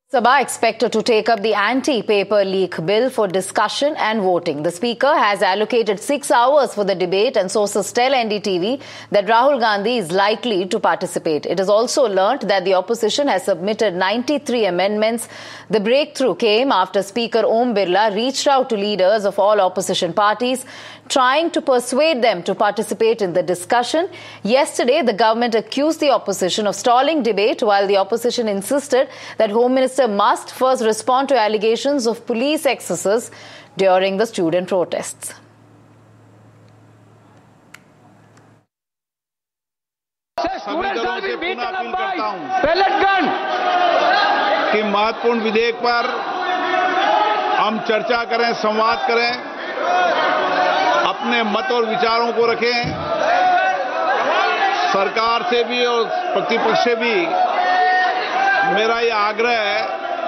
Sabha expected to take up the anti-paper leak bill for discussion and voting. The Speaker has allocated 6 hours for the debate, and sources tell NDTV that Rahul Gandhi is likely to participate. It is also learnt that the opposition has submitted 93 amendments. The breakthrough came after Speaker Om Birla reached out to leaders of all opposition parties, trying to persuade them to participate in the discussion. Yesterday, the government accused the opposition of stalling debate, while the opposition insisted that Home Minister must first respond to allegations of police excesses during the student protests. कि महत्वपूर्ण विधेयक पर हम चर्चा करें, संवाद करें, अपने मत और विचारों को रखें। सरकार से भी और प्रतिपक्ष से भी मेरा यह आग्रह है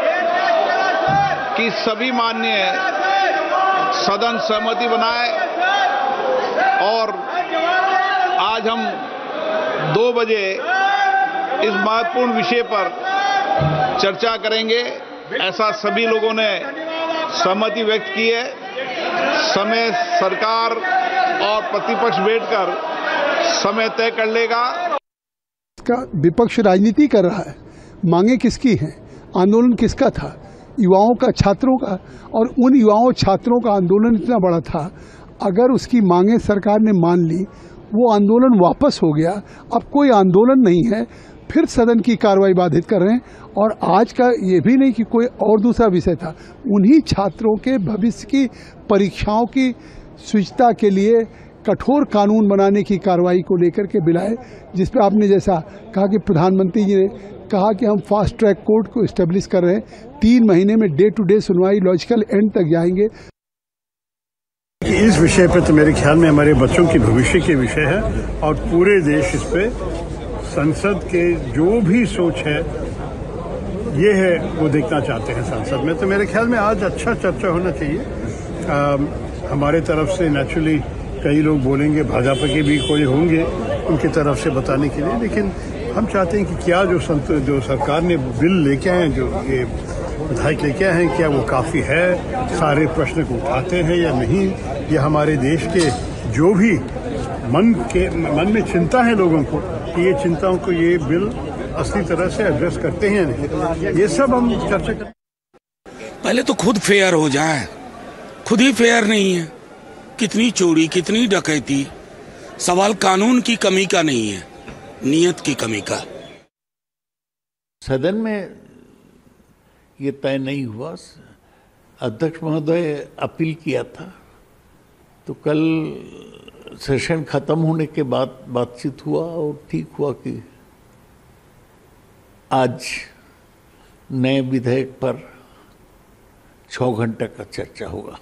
कि सभी माननीय सदन सहमति बनाए और आज हम 2 बजे इस महत्वपूर्ण विषय पर चर्चा करेंगे, ऐसा सभी लोगों ने सहमति व्यक्त की है। समय सरकार और प्रतिपक्ष बैठकर समय तय कर लेगा। विपक्ष राजनीति कर रहा है, मांगे किसकी हैं, आंदोलन किसका था, युवाओं का, छात्रों का, और उन युवाओं छात्रों का आंदोलन इतना बड़ा था, अगर उसकी मांगे सरकार ने मान ली, वो आंदोलन वापस हो गया, अब कोई आंदोलन नहीं है, फिर सदन की कार्रवाई बाधित कर रहे हैं। और आज का ये भी नहीं कि कोई और दूसरा विषय था, उन्हीं छात्रों के भविष्य की परीक्षाओं की शुचिता के लिए कठोर कानून बनाने की कार्रवाई को लेकर के बिलाए, जिस पर आपने जैसा कहा कि प्रधानमंत्री जी ने कहा कि हम फास्ट ट्रैक कोर्ट को इस्टेब्लिश कर रहे हैं, 3 महीने में डे टू डे सुनवाई लॉजिकल एंड तक जाएंगे। इस विषय पर तो मेरे ख्याल में हमारे बच्चों की भविष्य के विषय है और पूरे देश इस पे संसद के जो भी सोच है ये है वो देखना चाहते हैं संसद में। तो मेरे ख्याल में आज अच्छा चर्चा होना चाहिए। हमारे तरफ से नेचुरली कई लोग बोलेंगे, भाजपा के भी कोई होंगे उनकी तरफ से बताने के लिए, लेकिन हम चाहते हैं कि क्या जो सरकार ने बिल लेके आए हैं, जो ये विधायक लेके आए हैं, क्या वो काफ़ी है, सारे प्रश्न को उठाते हैं या नहीं, या हमारे देश के जो भी मन में चिंता है लोगों को, कि ये चिंताओं को ये बिल असली तरह से एड्रेस करते हैं नहीं, ये सब हम चर्चा करें। पहले तो खुद फेयर हो जाए, खुद ही फेयर नहीं है। कितनी चोरी, कितनी डकैती, सवाल कानून की कमी का नहीं है, नियत की कमी का। सदन में ये तय नहीं हुआ, अध्यक्ष महोदय अपील किया था, तो कल सेशन खत्म होने के बाद बातचीत हुआ और ठीक हुआ कि आज नए विधेयक पर 6 घंटे का चर्चा होगा।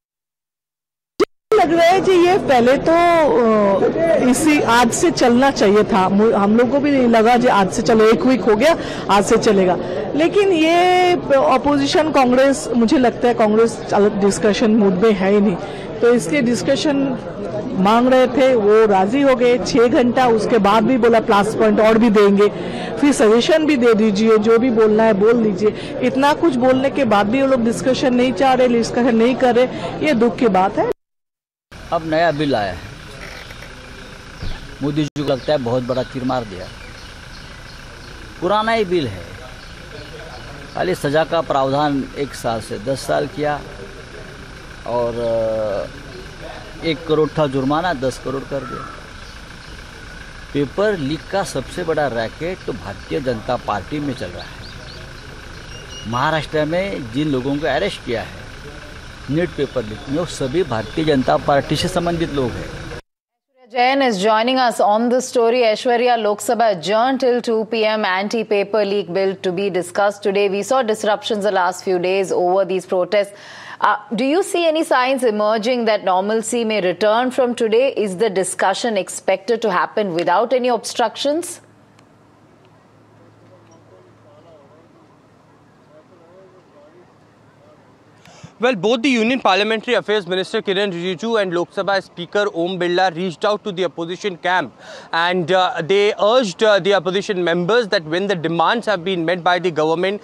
लग रहा है कि ये पहले तो इसी आज से चलना चाहिए था, हम लोगों को भी नहीं लगा कि आज से चलो, 1 वीक हो गया, आज से चलेगा, लेकिन ये अपोजिशन कांग्रेस, मुझे लगता है कांग्रेस डिस्कशन मूड में है ही नहीं, तो इसके डिस्कशन मांग रहे थे, वो राजी हो गए। 6 घंटा उसके बाद भी बोला प्लस पॉइंट और भी देंगे, फिर सजेशन भी दे दीजिए, जो भी बोलना है बोल दीजिए। इतना कुछ बोलने के बाद भी वो लोग डिस्कशन नहीं चाह रहे, डिस्कशन नहीं कर रहे, ये दुख की बात है। अब नया बिल आया है, मोदी जी को लगता है बहुत बड़ा तीर मार दिया। पुराना ही बिल है, खाली सजा का प्रावधान 1 साल से 10 साल किया, और 1 करोड़ था जुर्माना, 10 करोड़ कर दिया। पेपर लीक का सबसे बड़ा रैकेट तो भारतीय जनता पार्टी में चल रहा है। महाराष्ट्र में जिन लोगों को अरेस्ट किया है नीट पेपर लीक में, वो सभी भारतीय जनता पार्टी से संबंधित लोग हैं। Jain is joining us on this story. Aishwarya, Lok Sabha adjourned till 2 p.m. Anti-paper leak bill to be discussed today. We saw disruptions the last few days over these protests. Do you see any signs emerging that normalcy may return from today? Is the discussion expected to happen without any obstructions? Well, both the Union Parliamentary Affairs Minister Kiren Rijiju and Lok Sabha Speaker Om Birla reached out to the opposition camp, and they urged the opposition members that when the demands have been met by the government,